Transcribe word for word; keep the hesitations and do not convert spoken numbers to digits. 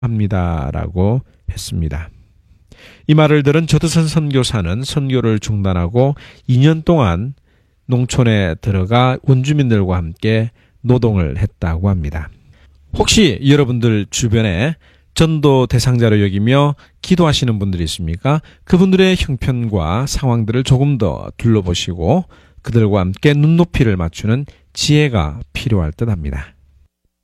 합니다라고 했습니다. 이 말을 들은 저드선 선교사는 선교를 중단하고 이 년 동안 농촌에 들어가 원주민들과 함께 노동을 했다고 합니다. 혹시 여러분들 주변에 전도 대상자로 여기며 기도하시는 분들이 있습니까? 그분들의 형편과 상황들을 조금 더 둘러보시고 그들과 함께 눈높이를 맞추는 지혜가 필요할 듯합니다.